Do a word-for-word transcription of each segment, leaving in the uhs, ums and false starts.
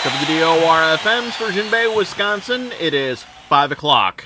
W D O R F M, Sturgeon Bay, Wisconsin. It is five o'clock.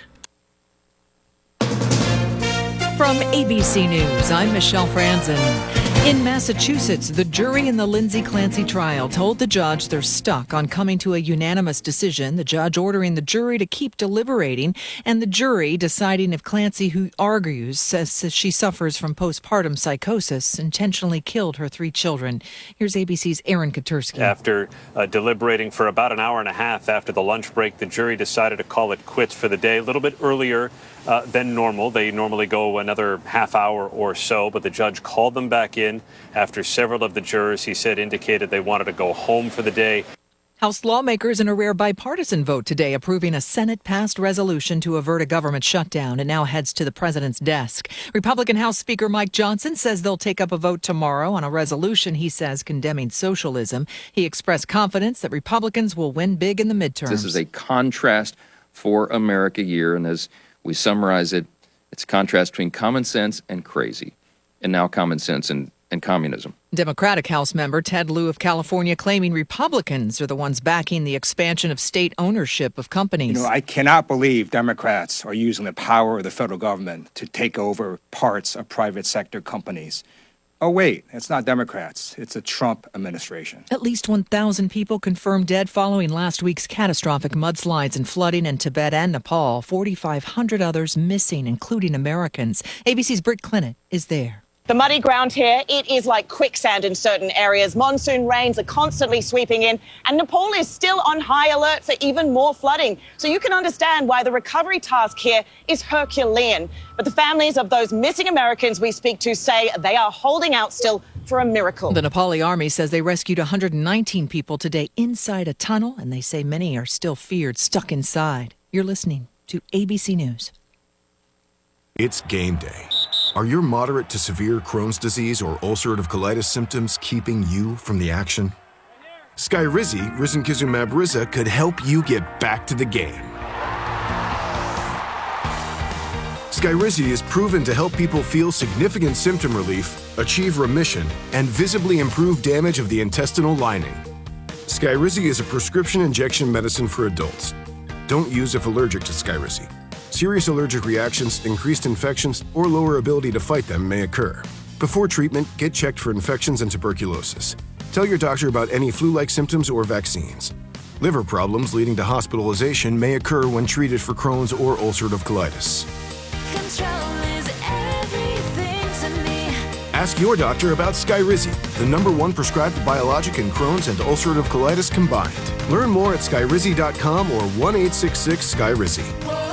From A B C News, I'm Michelle Franzen. In Massachusetts, the jury in the Lindsay Clancy trial told the judge they're stuck on coming to a unanimous decision, the judge ordering the jury to keep deliberating, and the jury deciding if Clancy, who argues, says she suffers from postpartum psychosis, intentionally killed her three children. Here's A B C's Aaron Katursky. After uh, deliberating for about an hour and a half after the lunch break, the jury decided to call it quits for the day, a little bit earlier Uh, than normal. They normally go another half hour or so, but the judge called them back in after several of the jurors, he said, indicated they wanted to go home for the day. House lawmakers in a rare bipartisan vote today approving a Senate-passed resolution to avert a government shutdown. It now heads to the president's desk. Republican House Speaker Mike Johnson says they'll take up a vote tomorrow on a resolution he says condemning socialism. He expressed confidence that Republicans will win big in the midterms. This is a contrast for America year, and as we summarize it, it's a contrast between common sense and crazy, and now common sense and, and communism. Democratic House member Ted Lieu of California claiming Republicans are the ones backing the expansion of state ownership of companies. You know, I cannot believe Democrats are using the power of the federal government to take over parts of private sector companies. Oh, wait, it's not Democrats. It's a Trump administration. At least one thousand people confirmed dead following last week's catastrophic mudslides and flooding in Tibet and Nepal. forty-five hundred others missing, including Americans. A B C's Britt Clinton is there. The muddy ground here, it is like quicksand in certain areas. Monsoon rains are constantly sweeping in, and Nepal is still on high alert for even more flooding. So you can understand why the recovery task here is Herculean. But the families of those missing Americans we speak to say they are holding out still for a miracle. The Nepali army says they rescued one hundred nineteen people today inside a tunnel, and they say many are still feared stuck inside. You're listening to A B C News. It's game day. Are your moderate to severe Crohn's disease or ulcerative colitis symptoms keeping you from the action? Skyrizi, risankizumab Riza, could help you get back to the game. Skyrizi is proven to help people feel significant symptom relief, achieve remission, and visibly improve damage of the intestinal lining. Skyrizi is a prescription injection medicine for adults. Don't use if allergic to Skyrizi. Serious allergic reactions, increased infections, or lower ability to fight them may occur. Before treatment, get checked for infections and tuberculosis. Tell your doctor about any flu-like symptoms or vaccines. Liver problems leading to hospitalization may occur when treated for Crohn's or ulcerative colitis. Control is everything to me. Ask your doctor about Skyrizi, the number one prescribed biologic in Crohn's and ulcerative colitis combined. Learn more at skyrizi dot com or one eight six six Skyrizi.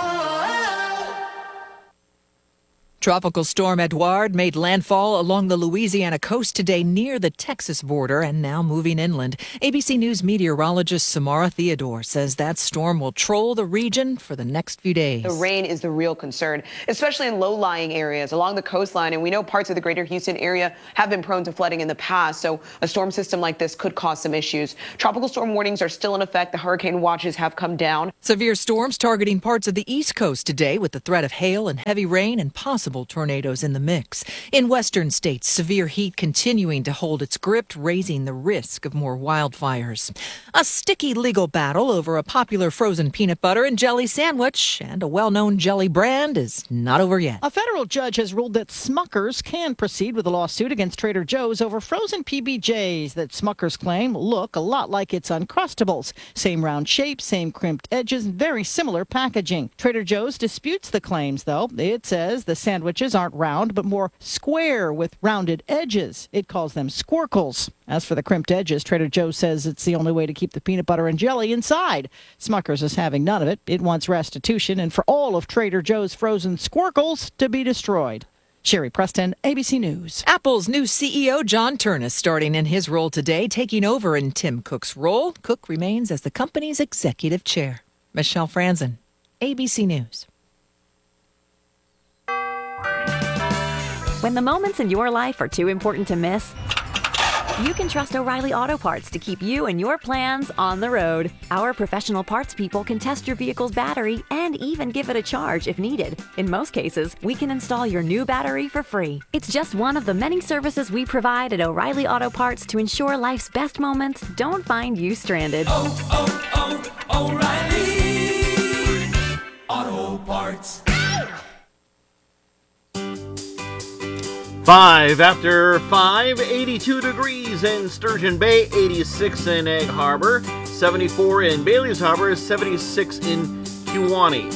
Tropical storm Edouard made landfall along the Louisiana coast today near the Texas border and now moving inland. A B C News meteorologist Samara Theodore says that storm will troll the region for the next few days. The rain is the real concern, especially in low-lying areas along the coastline. And we know parts of the greater Houston area have been prone to flooding in the past. So a storm system like this could cause some issues. Tropical storm warnings are still in effect. The hurricane watches have come down. Severe storms targeting parts of the East Coast today with the threat of hail and heavy rain and possible tornadoes in the mix. In western states, severe heat continuing to hold its grip, raising the risk of more wildfires. A sticky legal battle over a popular frozen peanut butter and jelly sandwich and a well-known jelly brand is not over yet. A federal judge has ruled that Smucker's can proceed with a lawsuit against Trader Joe's over frozen P B Js that Smucker's claim look a lot like its Uncrustables. Same round shape, same crimped edges, and very similar packaging. Trader Joe's disputes the claims, though. It says the sandwich Sandwiches aren't round, but more square with rounded edges. It calls them squircles. As for the crimped edges, Trader Joe's says it's the only way to keep the peanut butter and jelly inside. Smucker's is having none of it. It wants restitution and for all of Trader Joe's frozen squircles to be destroyed. Sherry Preston, A B C News. Apple's new C E O, John Ternus, starting in his role today, taking over in Tim Cook's role. Cook remains as the company's executive chair. Michelle Franzen, A B C News. When the moments in your life are too important to miss, you can trust O'Reilly Auto Parts to keep you and your plans on the road. Our professional parts people can test your vehicle's battery and even give it a charge if needed. In most cases, we can install your new battery for free. It's just one of the many services we provide at O'Reilly Auto Parts to ensure life's best moments don't find you stranded. Oh, oh, oh, O'Reilly Auto Parts. Five after five, eighty-two degrees in Sturgeon Bay, eighty-six in Egg Harbor, seventy-four in Bailey's Harbor, seventy-six in Kewaunee.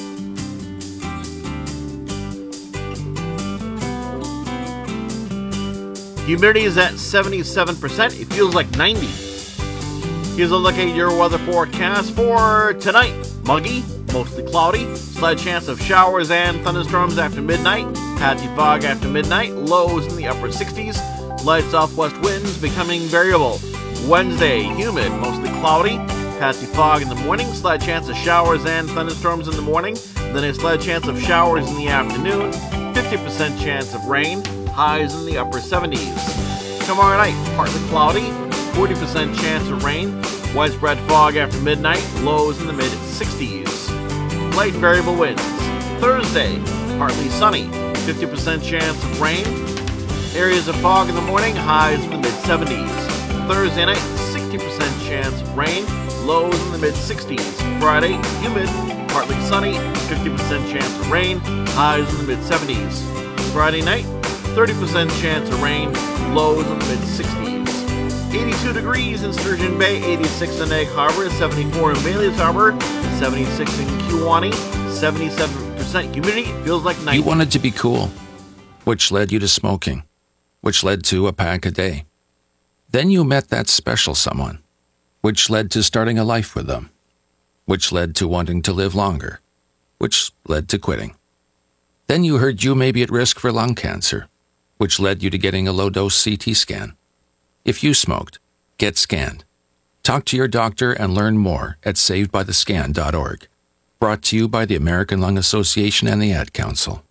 Humidity is at seventy-seven percent. It feels like ninety. Here's a look at your weather forecast for tonight. Muggy, mostly cloudy, slight chance of showers and thunderstorms after midnight, patchy fog after midnight, lows in the upper sixties, light southwest winds becoming variable. Wednesday, humid, mostly cloudy, patchy fog in the morning, slight chance of showers and thunderstorms in the morning, then a slight chance of showers in the afternoon, fifty percent chance of rain, highs in the upper seventies. Tomorrow night, partly cloudy, forty percent chance of rain, widespread fog after midnight, lows in the mid-sixties. Light variable winds. Thursday, partly sunny, fifty percent chance of rain, areas of fog in the morning, highs in the mid-seventies. Thursday night, sixty percent chance of rain, lows in the mid-sixties. Friday, humid, partly sunny, fifty percent chance of rain, highs in the mid-seventies. Friday night, thirty percent chance of rain, lows in the mid-sixties. eighty-two degrees in Sturgeon Bay, eighty-six in Egg Harbor, seventy-four in Bailey's Harbor, seventy-six in Kewaunee, seventy-seven percent humidity, feels like ninety. You wanted to be cool, which led you to smoking, which led to a pack a day. Then you met that special someone, which led to starting a life with them, which led to wanting to live longer, which led to quitting. Then you heard you may be at risk for lung cancer, which led you to getting a low-dose C T scan. If you smoked, get scanned. Talk to your doctor and learn more at saved by the scan dot org. Brought to you by the American Lung Association and the Ad Council.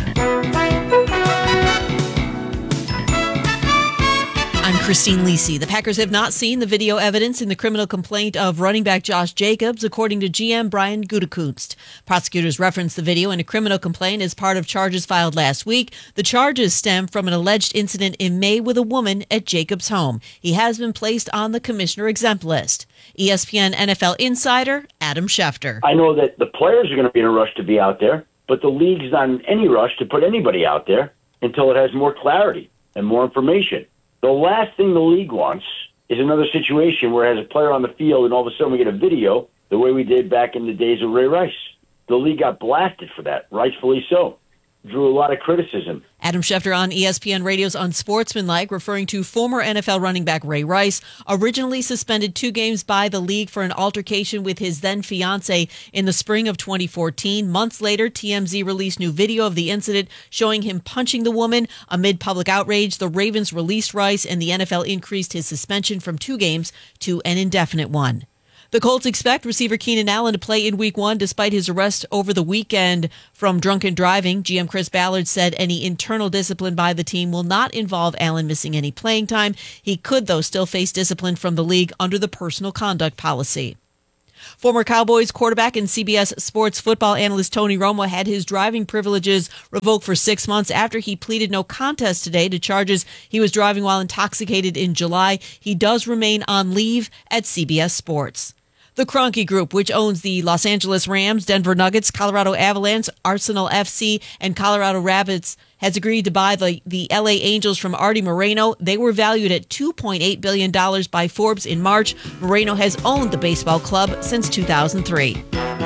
I'm Christine Lisi. The Packers have not seen the video evidence in the criminal complaint of running back Josh Jacobs, according to G M Brian Gutekunst. Prosecutors referenced the video in a criminal complaint as part of charges filed last week. The charges stem from an alleged incident in May with a woman at Jacobs' home. He has been placed on the commissioner exempt list. E S P N N F L insider Adam Schefter. I know that the players are going to be in a rush to be out there, but the league's not in any rush to put anybody out there until it has more clarity and more information. The last thing the league wants is another situation where it has a player on the field and all of a sudden we get a video the way we did back in the days of Ray Rice. The league got blasted for that, rightfully so. Drew a lot of criticism. Adam Schefter on E S P N Radio's Unsportsmanlike, referring to former N F L running back Ray Rice, originally suspended two games by the league for an altercation with his then-fiancée in the spring of twenty fourteen. Months later, T M Z released new video of the incident showing him punching the woman. Amid public outrage, the Ravens released Rice, and the N F L increased his suspension from two games to an indefinite one. The Colts expect receiver Keenan Allen to play in week one despite his arrest over the weekend from drunken driving. G M Chris Ballard said any internal discipline by the team will not involve Allen missing any playing time. He could, though, still face discipline from the league under the personal conduct policy. Former Cowboys quarterback and C B S Sports football analyst Tony Romo had his driving privileges revoked for six months after he pleaded no contest today to charges he was driving while intoxicated in July. He does remain on leave at C B S Sports. The Kroenke Group, which owns the Los Angeles Rams, Denver Nuggets, Colorado Avalanche, Arsenal F C, and Colorado Rapids, has agreed to buy the, the L A Angels from Artie Moreno. They were valued at two point eight billion dollars by Forbes in March. Moreno has owned the baseball club since two thousand three.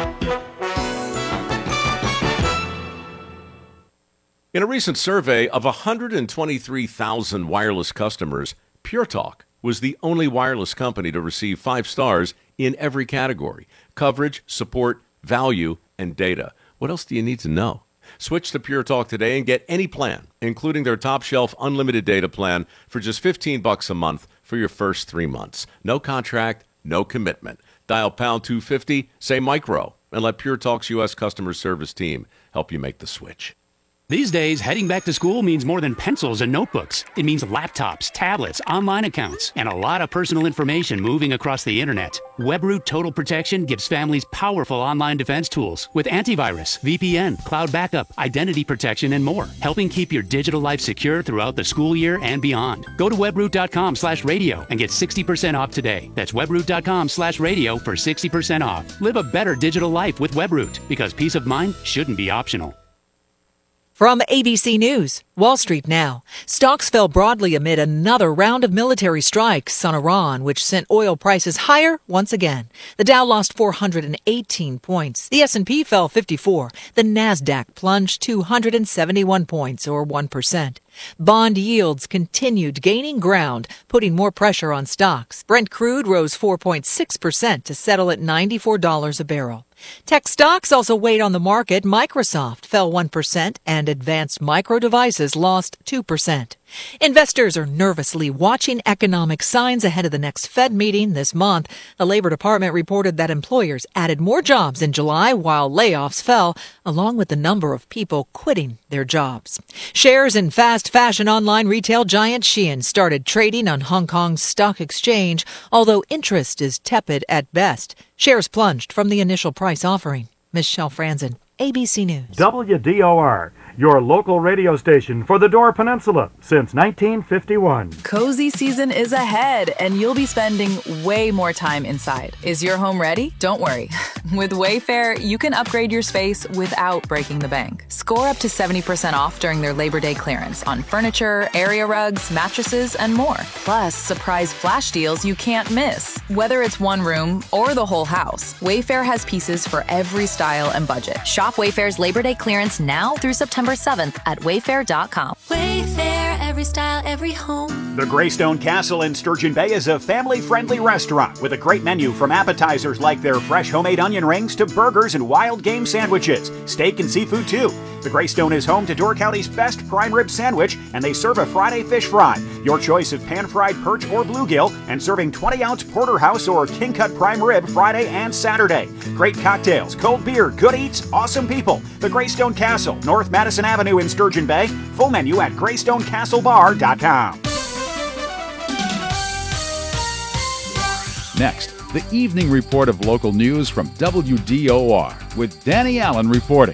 In a recent survey of one hundred twenty-three thousand wireless customers, Pure Talk was the only wireless company to receive five stars in every category: coverage, support, value, and data. What else do you need to know? Switch to Pure Talk today and get any plan, including their top shelf unlimited data plan, for just fifteen bucks a month for your first three months. No contract, no commitment. Dial pound two fifty, say micro, and let Pure Talk's U S customer service team help you make the switch. These days, heading back to school means more than pencils and notebooks. It means laptops, tablets, online accounts, and a lot of personal information moving across the internet. WebRoot Total Protection gives families powerful online defense tools with antivirus, V P N, cloud backup, identity protection, and more, helping keep your digital life secure throughout the school year and beyond. Go to webroot.com slash radio and get sixty percent off today. That's webroot.com slash radio for sixty percent off. Live a better digital life with WebRoot, because peace of mind shouldn't be optional. From A B C News, Wall Street now. Stocks fell broadly amid another round of military strikes on Iran, which sent oil prices higher once again. The Dow lost four hundred eighteen points. The S and P fell fifty-four. The Nasdaq plunged two hundred seventy-one points, or one percent. Bond yields continued gaining ground, putting more pressure on stocks. Brent crude rose four point six percent to settle at ninety-four dollars a barrel. Tech stocks also weighed on the market. Microsoft fell one percent and Advanced Micro Devices lost two percent. Investors are nervously watching economic signs ahead of the next Fed meeting this month. The Labor Department reported that employers added more jobs in July while layoffs fell, along with the number of people quitting their jobs. Shares in fast fashion online retail giant Shein started trading on Hong Kong's stock exchange, although interest is tepid at best. Shares plunged from the initial price offering. Michelle Franzen, A B C News. W D O R, your local radio station for the Door Peninsula since nineteen fifty-one. Cozy season is ahead, and you'll be spending way more time inside. Is your home ready? Don't worry. With Wayfair, you can upgrade your space without breaking the bank. Score up to seventy percent off during their Labor Day clearance on furniture, area rugs, mattresses, and more. Plus, surprise flash deals you can't miss. Whether it's one room or the whole house, Wayfair has pieces for every style and budget. Shop Wayfair's Labor Day clearance now through September seventh at wayfair dot com. Wayfair, every style, every home. The Greystone Castle in Sturgeon Bay is a family-friendly restaurant with a great menu from appetizers like their fresh homemade onion rings to burgers and wild game sandwiches, steak and seafood too. The Greystone is home to Door County's best prime rib sandwich, and they serve a Friday fish fry. Your choice of pan-fried perch or bluegill, and serving twenty-ounce porterhouse or king-cut prime rib Friday and Saturday. Great cocktails, cold beer, good eats, awesome people. The Greystone Castle, North Madison Avenue in Sturgeon Bay. Full menu at greystone castle bar dot com. Next, the evening report of local news from W D O R with Danny Allen reporting.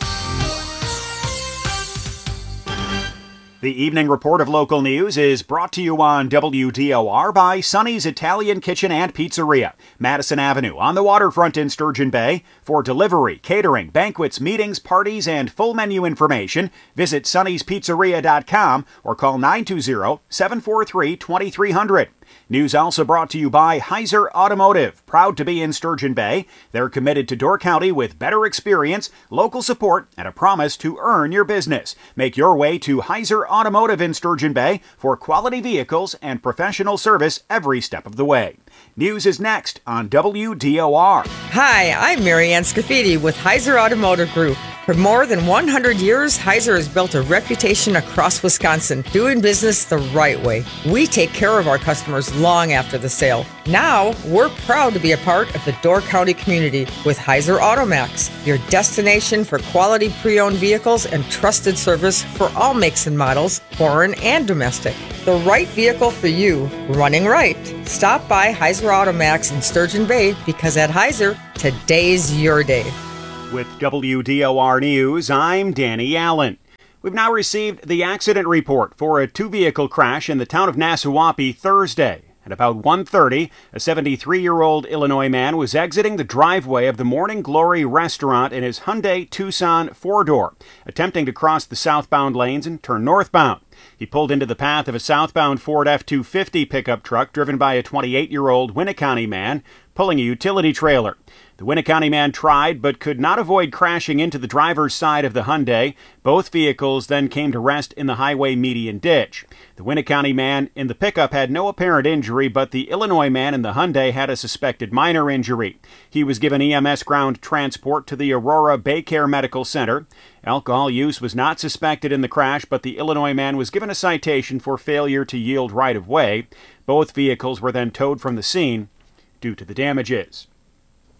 The evening report of local news is brought to you on W D O R by Sonny's Italian Kitchen and Pizzeria, Madison Avenue, on the waterfront in Sturgeon Bay. For delivery, catering, banquets, meetings, parties, and full menu information, visit sonnys pizzeria dot com or call nine two zero, seven four three, two three zero zero. News also brought to you by Heiser Automotive, proud to be in Sturgeon Bay. They're committed to Door County with better experience, local support, and a promise to earn your business. Make your way to Heiser Automotive in Sturgeon Bay for quality vehicles and professional service every step of the way. News is next on W D O R. Hi, I'm Marianne Scafidi with Heiser Automotive Group. For more than one hundred years, Heiser has built a reputation across Wisconsin, doing business the right way. We take care of our customers long after the sale. Now, we're proud to be a part of the Door County community with Heiser Automax, your destination for quality pre-owned vehicles and trusted service for all makes and models, foreign and domestic. The right vehicle for you, running right. Stop by Heiser Automax in Sturgeon Bay, because at Heiser, today's your day. With W D O R News, I'm Danny Allen. We've now received the accident report for a two-vehicle crash in the town of Nassauwaupee Thursday. At about one thirty, a seventy-three-year-old Illinois man was exiting the driveway of the Morning Glory restaurant in his Hyundai Tucson four-door, attempting to cross the southbound lanes and turn northbound. He pulled into the path of a southbound Ford F two fifty pickup truck driven by a twenty-eight-year-old Winneconne man pulling a utility trailer. The Winneconne man tried but could not avoid crashing into the driver's side of the Hyundai. Both vehicles then came to rest in the highway median ditch. The Winneconne man in the pickup had no apparent injury, but the Illinois man in the Hyundai had a suspected minor injury. He was given E M S ground transport to the Aurora Baycare Medical Center. Alcohol use was not suspected in the crash, but the Illinois man was given a citation for failure to yield right-of-way. Both vehicles were then towed from the scene due to the damages.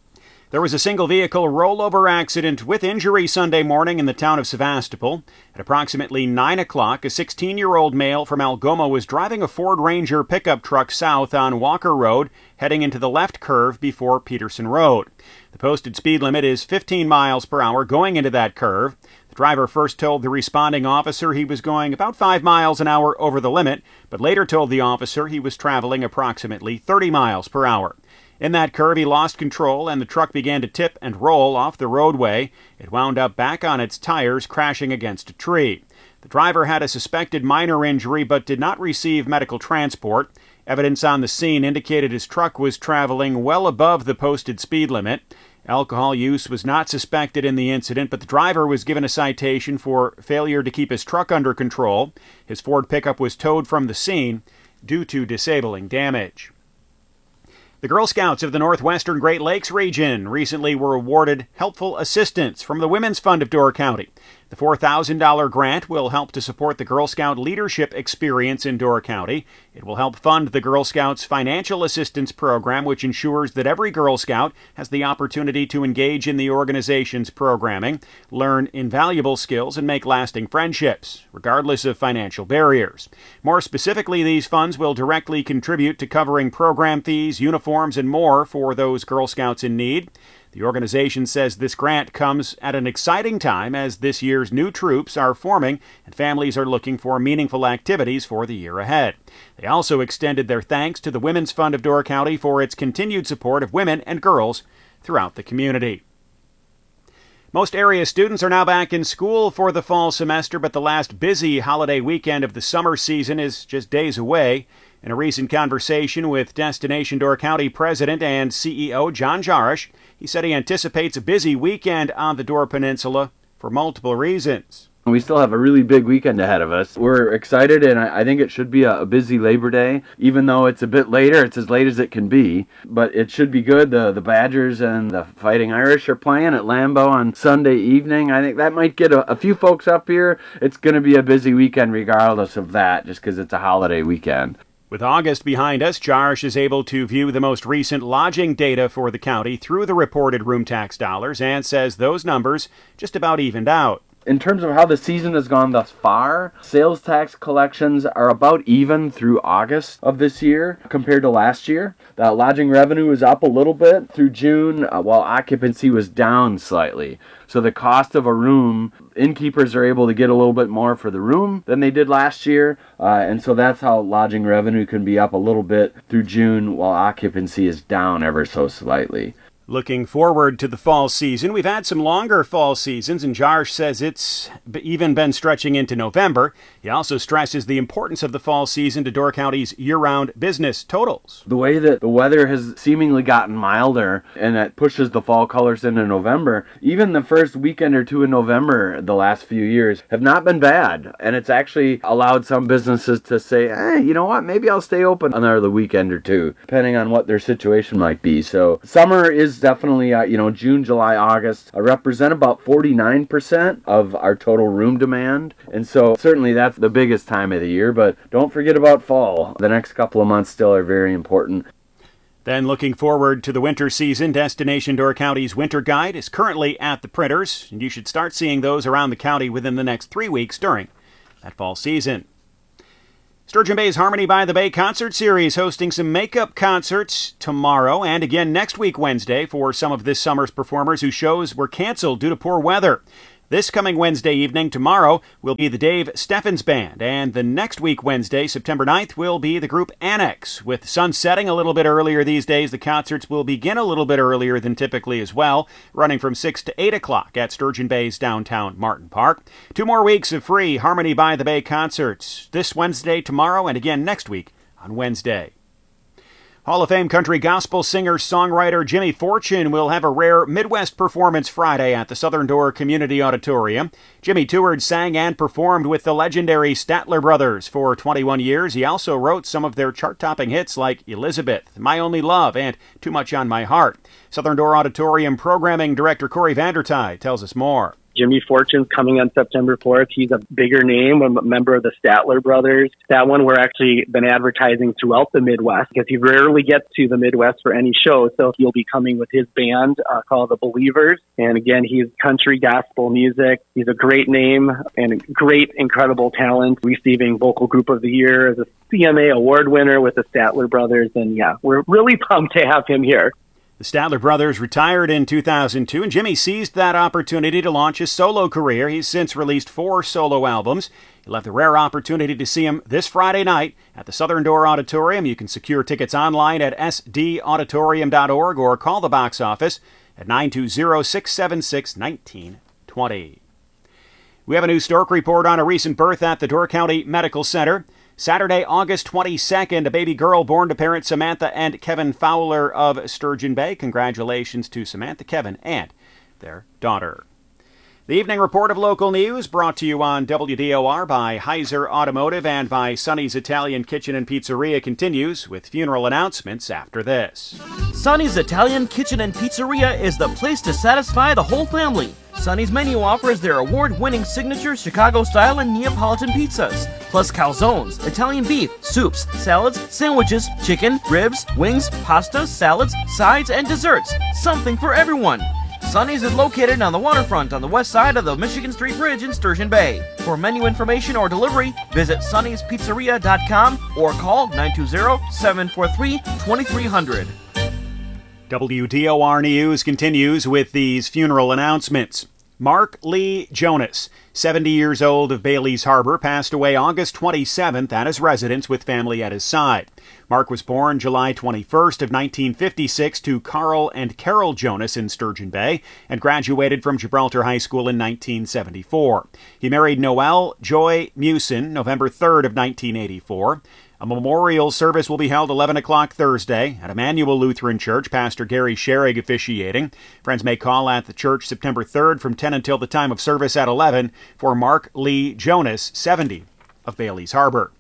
There was a single vehicle rollover accident with injury Sunday morning in the town of Sevastopol. At approximately nine o'clock, a sixteen-year-old male from Algoma was driving a Ford Ranger pickup truck south on Walker Road, heading into the left curve before Peterson Road. The posted speed limit is fifteen miles per hour going into that curve. The driver first told the responding officer he was going about five miles an hour over the limit, but later told the officer he was traveling approximately thirty miles per hour. In that curve, he lost control and the truck began to tip and roll off the roadway. It wound up back on its tires, crashing against a tree. The driver had a suspected minor injury but did not receive medical transport. Evidence on the scene indicated his truck was traveling well above the posted speed limit. Alcohol use was not suspected in the incident, but the driver was given a citation for failure to keep his truck under control. His Ford pickup was towed from the scene due to disabling damage. The Girl Scouts of the Northwestern Great Lakes region recently were awarded helpful assistance from the Women's Fund of Door County. The four thousand dollars grant will help to support the Girl Scout leadership experience in Door County. It will help fund the Girl Scouts Financial Assistance Program, which ensures that every Girl Scout has the opportunity to engage in the organization's programming, learn invaluable skills, and make lasting friendships, regardless of financial barriers. More specifically, these funds will directly contribute to covering program fees, uniforms, and more for those Girl Scouts in need. The organization says this grant comes at an exciting time as this year's new troops are forming and families are looking for meaningful activities for the year ahead. They also extended their thanks to the Women's Fund of Door County for its continued support of women and girls throughout the community. Most area students are now back in school for the fall semester, but the last busy holiday weekend of the summer season is just days away. In a recent conversation with Destination Door County President and C E O John Jarish, he said he anticipates a busy weekend on the Door Peninsula for multiple reasons. We still have a really big weekend ahead of us. We're excited, and I think it should be a busy Labor Day. Even though it's a bit later, it's as late as it can be. But it should be good. The the Badgers and the Fighting Irish are playing at Lambeau on Sunday evening. I think that might get a, a few folks up here. It's going to be a busy weekend regardless of that, just because it's a holiday weekend. With August behind us, Jarish is able to view the most recent lodging data for the county through the reported room tax dollars and says those numbers just about evened out. In terms of how the season has gone thus far, sales tax collections are about even through August of this year compared to last year. The lodging revenue is up a little bit through June, uh, while occupancy was down slightly. So the cost of a room, innkeepers are able to get a little bit more for the room than they did last year, uh, and so that's how lodging revenue can be up a little bit through June, while occupancy is down ever so slightly. Looking forward to the fall season, we've had some longer fall seasons, and Jarish says it's even been stretching into November. He also stresses the importance of the fall season to Door County's year-round business totals. The way that the weather has seemingly gotten milder, and that pushes the fall colors into November, even the first weekend or two in November the last few years have not been bad. And it's actually allowed some businesses to say, hey, you know what, maybe I'll stay open another weekend or two, depending on what their situation might be. So summer is definitely, uh, you know, June, July, August uh, represent about forty-nine percent of our total room demand. And so certainly that's the biggest time of the year, but don't forget about fall. The next couple of months still are very important. Then looking forward to the winter season, Destination Door County's Winter Guide is currently at the printers, and you should start seeing those around the county within the next three weeks during that fall season. Sturgeon Bay's Harmony by the Bay concert series hosting some makeup concerts tomorrow and again next week Wednesday for some of this summer's performers whose shows were canceled due to poor weather. This coming Wednesday evening, tomorrow, will be the Dave Steffens Band, and the next week Wednesday, September ninth, will be the group Annex. With sun setting a little bit earlier these days, the concerts will begin a little bit earlier than typically as well, running from six to eight o'clock at Sturgeon Bay's downtown Martin Park. Two more weeks of free Harmony by the Bay concerts, this Wednesday, tomorrow, and again next week on Wednesday. Hall of Fame country gospel singer-songwriter Jimmy Fortune will have a rare Midwest performance Friday at the Southern Door Community Auditorium. Jimmy toured, sang, and performed with the legendary Statler Brothers for twenty-one years. He also wrote some of their chart-topping hits like Elizabeth, My Only Love, and Too Much on My Heart. Southern Door Auditorium Programming Director Corey Vandertide tells us more. Jimmy Fortune's coming on September fourth. He's a bigger name, a member of the Statler Brothers. That one we're actually been advertising throughout the Midwest because he rarely gets to the Midwest for any show. So he'll be coming with his band uh, called The Believers. And again, he's country gospel music. He's a great name and a great, incredible talent, receiving Vocal Group of the Year as a C M A award winner with the Statler Brothers. And yeah, we're really pumped to have him here. The Statler Brothers retired in two thousand two, and Jimmy seized that opportunity to launch his solo career. He's since released four solo albums. You'll have the rare opportunity to see him this Friday night at the Southern Door Auditorium. You can secure tickets online at s d auditorium dot org or call the box office at nine two zero, six seven six, one nine two zero. We have a new Stork report on a recent birth at the Door County Medical Center. Saturday, August twenty-second, a baby girl born to parents Samantha and Kevin Fowler of Sturgeon Bay. Congratulations to Samantha, Kevin, and their daughter. The evening report of local news brought to you on W D O R by Heiser Automotive and by Sonny's Italian Kitchen and Pizzeria continues with funeral announcements after this. Sonny's Italian Kitchen and Pizzeria is the place to satisfy the whole family. Sonny's menu offers their award-winning signature Chicago-style and Neapolitan pizzas, plus calzones, Italian beef, soups, salads, sandwiches, chicken, ribs, wings, pasta, salads, sides, and desserts. Something for everyone. Sonny's is located on the waterfront on the west side of the Michigan Street Bridge in Sturgeon Bay. For menu information or delivery, visit sonny's pizzeria dot com or call nine two zero, seven four three, two three zero zero. W D O R News continues with these funeral announcements. Mark Lee Jonas, seventy years old, of Bailey's Harbor, passed away August twenty-seventh at his residence with family at his side. Mark was born July twenty-first of nineteen fifty-six to Carl and Carol Jonas in Sturgeon Bay and graduated from Gibraltar High School in nineteen seventy-four. He married Noelle Joy Musin November third of nineteen eighty-four. A memorial service will be held eleven o'clock Thursday at Emmanuel Lutheran Church, Pastor Gary Sherrig officiating. Friends may call at the church September third from ten until the time of service at eleven for Mark Lee Jonas, seventy, of Bailey's Harbor.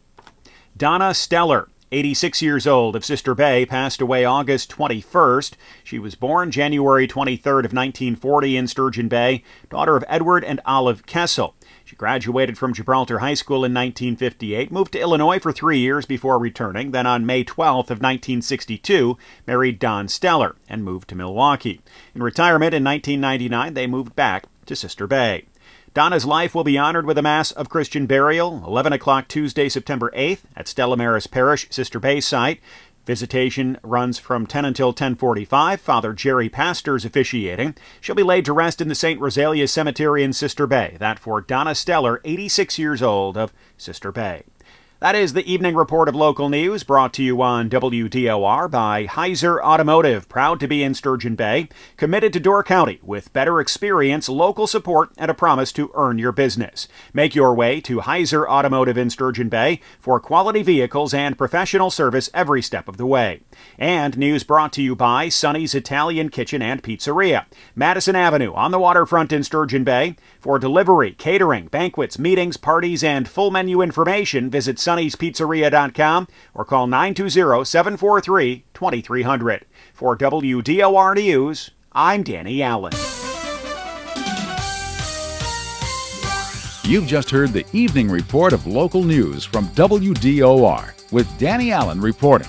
Donna Steller, eighty-six years old, of Sister Bay, passed away August twenty-first. She was born January twenty-third of nineteen forty in Sturgeon Bay, daughter of Edward and Olive Kessel. She graduated from Gibraltar High School in nineteen fifty-eight, moved to Illinois for three years before returning, then on May twelfth of nineteen sixty-two, married Don Steller and moved to Milwaukee. In retirement in nineteen ninety-nine, they moved back to Sister Bay. Donna's life will be honored with a Mass of Christian burial, eleven o'clock Tuesday, September eighth, at Stella Maris Parish, Sister Bay site. Visitation runs from ten until ten forty-five. Father Jerry Pastors officiating. She'll be laid to rest in the Saint Rosalia Cemetery in Sister Bay. That for Donna Steller, eighty-six years old, of Sister Bay. That is the evening report of local news brought to you on W D O R by Heiser Automotive, proud to be in Sturgeon Bay, committed to Door County with better experience, local support, and a promise to earn your business. Make your way to Heiser Automotive in Sturgeon Bay for quality vehicles and professional service every step of the way. And news brought to you by Sonny's Italian Kitchen and Pizzeria, Madison Avenue on the waterfront in Sturgeon Bay. For delivery, catering, banquets, meetings, parties, and full menu information, visit sonny's pizzeria dot com or call nine two zero, seven four three, two three zero zero. For W D O R News, I'm Danny Allen. You've just heard the evening report of local news from W D O R with Danny Allen reporting.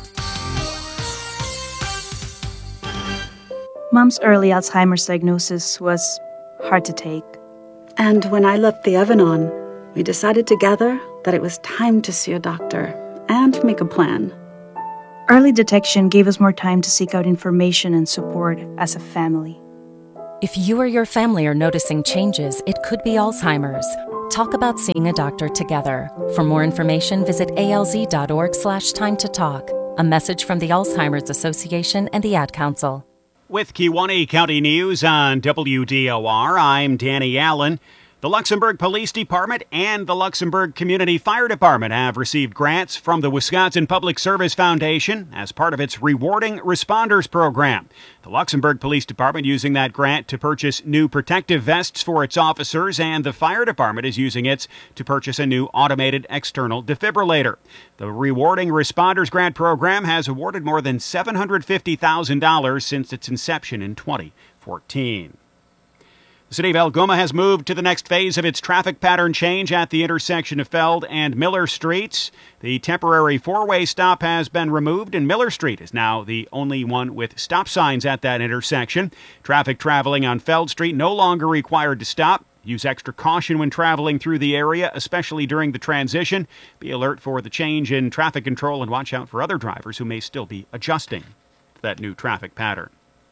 Mom's early Alzheimer's diagnosis was hard to take. And when I left the oven on, we decided together that it was time to see a doctor and make a plan. Early detection gave us more time to seek out information and support as a family. If you or your family are noticing changes, it could be Alzheimer's. Talk about seeing a doctor together. For more information, visit A L Z dot org slash time to talk. A message from the Alzheimer's Association and the Ad Council. With Kewaunee County News on W D O R, I'm Danny Allen. The Luxembourg Police Department and the Luxembourg Community Fire Department have received grants from the Wisconsin Public Service Foundation as part of its Rewarding Responders program. The Luxembourg Police Department using that grant to purchase new protective vests for its officers, and the fire department is using it to purchase a new automated external defibrillator. The Rewarding Responders Grant program has awarded more than seven hundred fifty thousand dollars since its inception in twenty fourteen. The city of Algoma has moved to the next phase of its traffic pattern change at the intersection of Feld and Miller Streets. The temporary four-way stop has been removed, and Miller Street is now the only one with stop signs at that intersection. Traffic traveling on Feld Street no longer required to stop. Use extra caution when traveling through the area, especially during the transition. Be alert for the change in traffic control and watch out for other drivers who may still be adjusting to that new traffic pattern.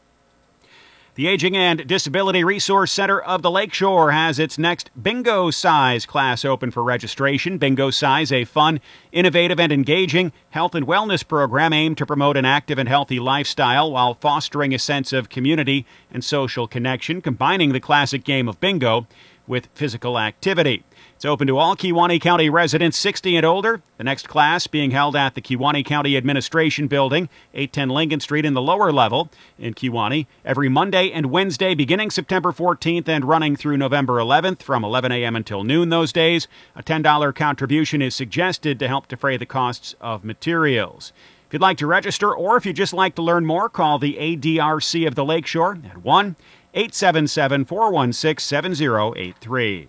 The Aging and Disability Resource Center of the Lakeshore has its next Bingo Size class open for registration. Bingo Size, a fun, innovative, and engaging health and wellness program aimed to promote an active and healthy lifestyle while fostering a sense of community and social connection, combining the classic game of bingo with physical activity. It's open to all Kewaunee County residents sixty and older. The next class being held at the Kewaunee County Administration Building, eight ten Lincoln Street in the lower level in Kewaunee, every Monday and Wednesday beginning September fourteenth and running through November eleventh from eleven a.m. until noon those days. A ten dollars contribution is suggested to help defray the costs of materials. If you'd like to register or if you'd just like to learn more, call the A D R C of the Lakeshore at one eight seven seven, four one six, seven zero eight three.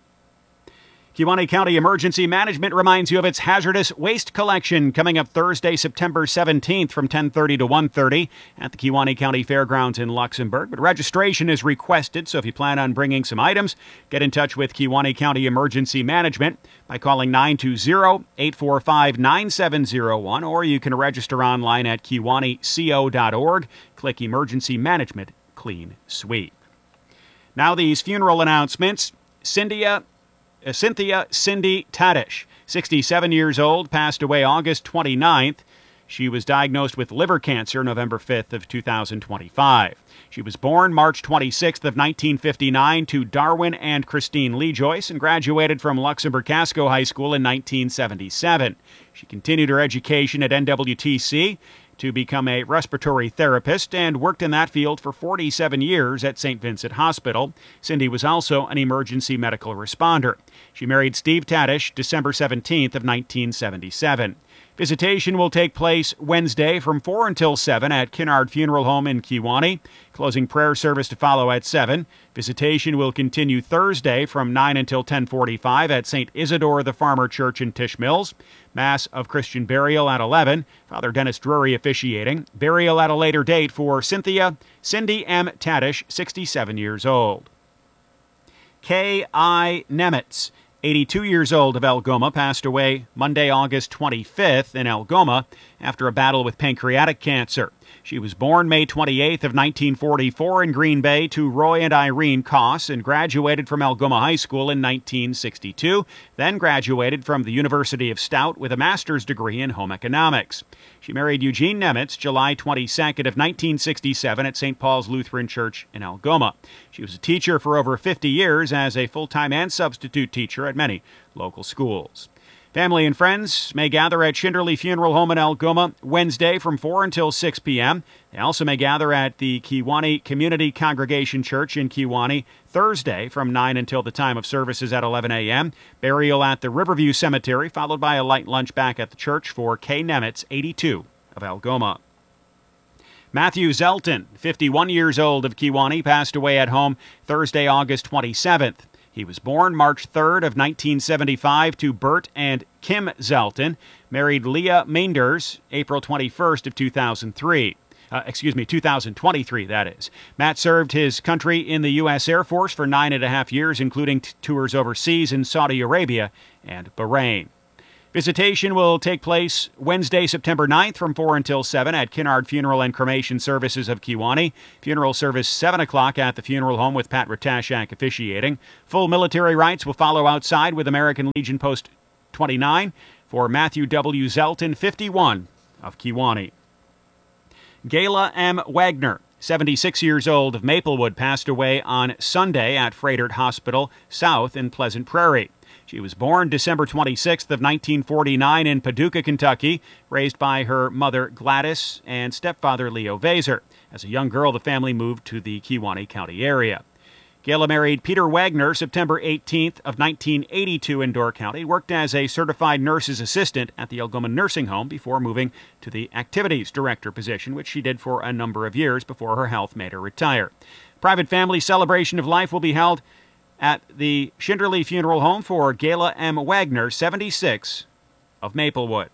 Kewaunee County Emergency Management reminds you of its hazardous waste collection coming up Thursday, September seventeenth from ten thirty to one thirty at the Kewaunee County Fairgrounds in Luxembourg. But registration is requested, so if you plan on bringing some items, get in touch with Kewaunee County Emergency Management by calling nine two zero, eight four five, nine seven zero one, or you can register online at kewaunee co dot org. Click Emergency Management Clean Sweep. Now these funeral announcements. Cynthia Uh, Cynthia Cindy Tadish, sixty-seven years old, passed away August twenty-ninth. She was diagnosed with liver cancer November fifth of two thousand twenty-five. She was born March twenty-sixth of nineteen fifty-nine to Darwin and Christine Lee Joyce and graduated from Luxembourg Casco High School in nineteen seventy-seven. She continued her education at N W T C to become a respiratory therapist and worked in that field for forty-seven years at Saint Vincent Hospital. Cindy was also an emergency medical responder. She married Steve Tadish December seventeenth of nineteen seventy-seven. Visitation will take place Wednesday from four until seven at Kinnard Funeral Home in Kewaunee. Closing prayer service to follow at seven. Visitation will continue Thursday from nine until ten forty-five at Saint Isidore the Farmer Church in Tisch Mills. Mass of Christian burial at eleven. Father Dennis Drury officiating. Burial at a later date for Cynthia Cindy M. Tadish, sixty-seven years old. K I. Nemitz, eighty-two years old, of Algoma, passed away Monday, August twenty-fifth in Algoma after a battle with pancreatic cancer. She was born May twenty-eighth of nineteen forty-four in Green Bay to Roy and Irene Koss and graduated from Algoma High School in nineteen sixty-two, then graduated from the University of Stout with a master's degree in home economics. She married Eugene Nemitz July twenty-second of nineteen sixty-seven at Saint Paul's Lutheran Church in Algoma. She was a teacher for over fifty years as a full-time and substitute teacher at many local schools. Family and friends may gather at Schinderly Funeral Home in Algoma Wednesday from four until six p.m. They also may gather at the Kewaunee Community Congregation Church in Kewaunee Thursday from nine until the time of services at eleven a.m. Burial at the Riverview Cemetery, followed by a light lunch back at the church for K. Nemitz, eighty-two, of Algoma. Matthew Zelton, fifty-one years old, of Kewaunee, passed away at home Thursday, August twenty-seventh. He was born March third of nineteen seventy-five to Bert and Kim Zelton, married Leah Meinders April twenty-first of two thousand three. Uh, excuse me, two thousand twenty-three, that is. Matt served his country in the U S Air Force for nine and a half years, including t- tours overseas in Saudi Arabia and Bahrain. Visitation will take place Wednesday, September ninth from four until seven at Kinnard Funeral and Cremation Services of Kewaunee. Funeral service seven o'clock at the funeral home with Pat Ratashak officiating. Full military rites will follow outside with American Legion Post twenty-nine for Matthew W. Zelton, fifty-one, of Kewaunee. Gayla M. Wagner, seventy-six years old, of Maplewood, passed away on Sunday at Fredert Hospital South in Pleasant Prairie. She was born December twenty-sixth of nineteen forty-nine in Paducah, Kentucky, raised by her mother Gladys and stepfather Leo Vaser. As a young girl, the family moved to the Kewaunee County area. Gayla married Peter Wagner September eighteenth of nineteen eighty-two in Door County. Worked as a certified nurse's assistant at the Algoma Nursing Home before moving to the activities director position, which she did for a number of years before her health made her retire. Private family celebration of life will be held at the Schinderly Funeral Home for Gayla M. Wagner, seventy-six, of Maplewood.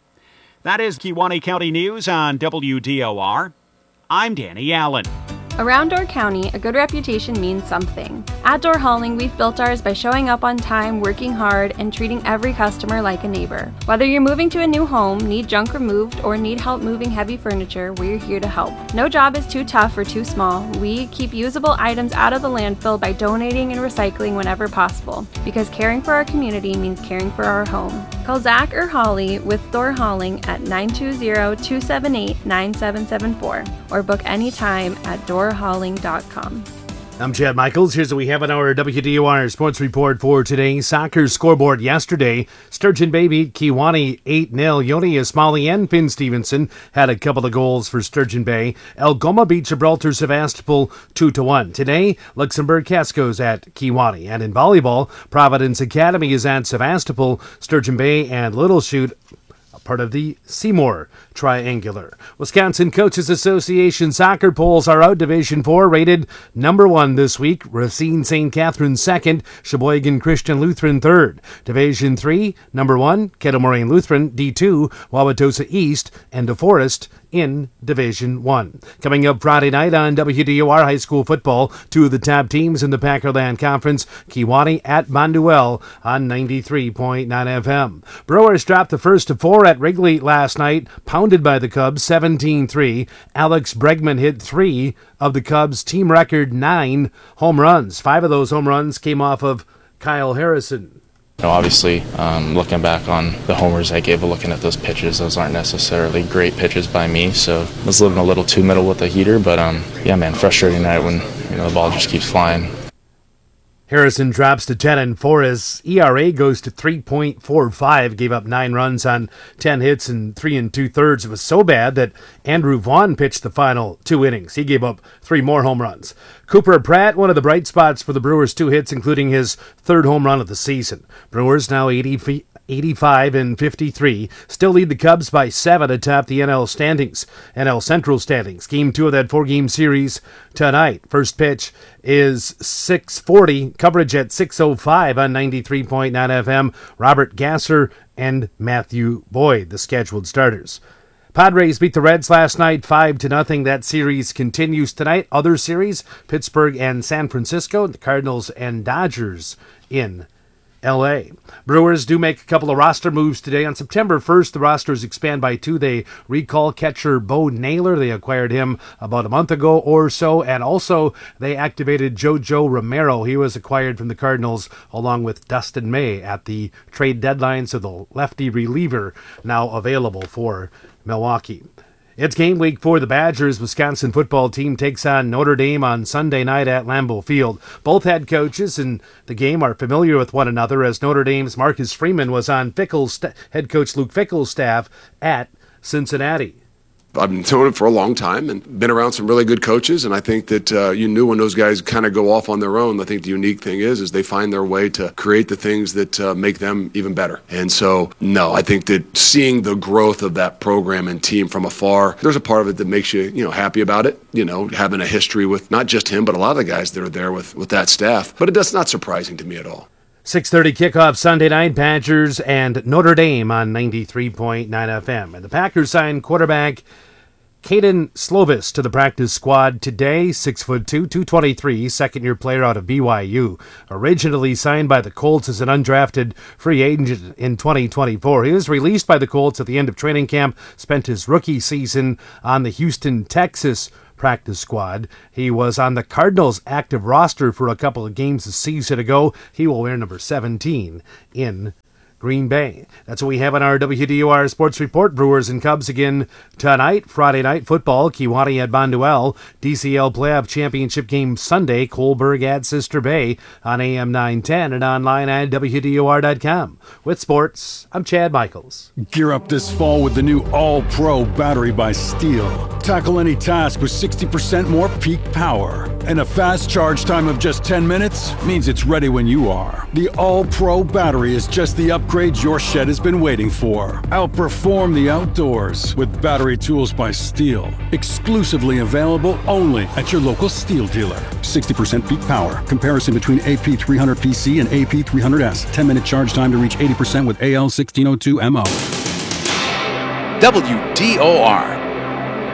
That is Kewaunee County News on W D O R. I'm Danny Allen. Around Door County, a good reputation means something. At Door Hauling, we've built ours by showing up on time, working hard, and treating every customer like a neighbor. Whether you're moving to a new home, need junk removed, or need help moving heavy furniture, we're here to help. No job is too tough or too small. We keep usable items out of the landfill by donating and recycling whenever possible, because caring for our community means caring for our home. Call Zach or Holly with Door Hauling at nine two zero, two seven eight, nine seven seven four or book anytime at door hauling dot com. I'm Chad Michaels. Here's what we have on our W D O R Sports Report for today. Soccer scoreboard yesterday. Sturgeon Bay beat Kewaunee eight nil. Yoni Ismaili and Finn Stevenson had a couple of goals for Sturgeon Bay. Algoma beat Gibraltar Sevastopol two to one. Today, Luxembourg Casco's at Kewaunee. And in volleyball, Providence Academy is at Sevastopol. Sturgeon Bay and Little Chute, part of the Seymour Triangular. Wisconsin Coaches Association soccer polls are out. Division four rated number one this week. Racine Saint Catharines second. Sheboygan Christian Lutheran third. Division three, number one, Kettle Moraine Lutheran. D two, Wauwatosa East and DeForest in Division one. Coming up Friday night on W D O R High School Football, two of the top teams in the Packerland Conference, Kewaunee at Bonduelle on ninety-three point nine F M. Brewers dropped the first of four at Wrigley last night, pounded by the Cubs seventeen three. Alex Bregman hit three of the Cubs' team record nine home runs. Five of those home runs came off of Kyle Harrison. You know, obviously, um, looking back on the homers I gave, looking at those pitches, those aren't necessarily great pitches by me, so I was living a little too middle with the heater, but um, yeah, man, frustrating night when, you know, the ball just keeps flying. Harrison drops to ten and four. His E R A goes to three point four five. Gave up nine runs on ten hits and three and two thirds. It was so bad that Andrew Vaughn pitched the final two innings. He gave up three more home runs. Cooper Pratt, one of the bright spots for the Brewers, two hits, including his third home run of the season. Brewers now eighty feet. eighty-five and fifty-three, still lead the Cubs by seven atop the N L standings, N L Central standings. Game two of that four-game series tonight. First pitch is six forty, coverage at six oh five on ninety-three point nine F M. Robert Gasser and Matthew Boyd, the scheduled starters. Padres beat the Reds last night five to nothing. That series continues tonight. Other series, Pittsburgh and San Francisco, the Cardinals and Dodgers in L A. Brewers do make a couple of roster moves today. On September first, the rosters expand by two. They recall catcher Bo Naylor. They acquired him about a month ago or so. And also, they activated JoJo Romero. He was acquired from the Cardinals along with Dustin May at the trade deadline. So the lefty reliever now available for Milwaukee. It's game week for the Badgers. Wisconsin football team takes on Notre Dame on Sunday night at Lambeau Field. Both head coaches in the game are familiar with one another, as Notre Dame's Marcus Freeman was on Fickell's st- head coach Luke Fickell's staff at Cincinnati. I've been doing it for a long time and been around some really good coaches, and I think that uh, you knew when those guys kind of go off on their own. I think the unique thing is is they find their way to create the things that uh, make them even better. And so, no, I think that seeing the growth of that program and team from afar, there's a part of it that makes you, you know, happy about it, you know, having a history with not just him, but a lot of the guys that are there with, with that staff. But it does not surprising to me at all. six thirty kickoff Sunday night, Badgers and Notre Dame on ninety-three point nine F M. And the Packers signed quarterback Caden Slovis to the practice squad today, six foot two, two twenty-three, second-year player out of B Y U. Originally signed by the Colts as an undrafted free agent in twenty twenty-four. He was released by the Colts at the end of training camp, spent his rookie season on the Houston, Texas practice squad. He was on the Cardinals' active roster for a couple of games a season ago. He will wear number seventeen in Green Bay. That's what we have on our W D O R Sports Report. Brewers and Cubs again tonight. Friday night football, Kewaunee at Bonduelle. D C L Playoff Championship game Sunday, Coalburg at Sister Bay on A M nine ten and online at W D O R dot com. With sports, I'm Chad Michaels. Gear up this fall with the new All-Pro battery by Steel. Tackle any task with sixty percent more peak power. And a fast charge time of just ten minutes means it's ready when you are. The All-Pro battery is just the upgrade your shed has been waiting for. Outperform the outdoors with battery tools by Steel. Exclusively available only at your local Steel dealer. sixty percent peak power. Comparison between A P three hundred P C and A P three hundred S. ten minute charge time to reach eighty percent with A L sixteen oh two M O. W D O R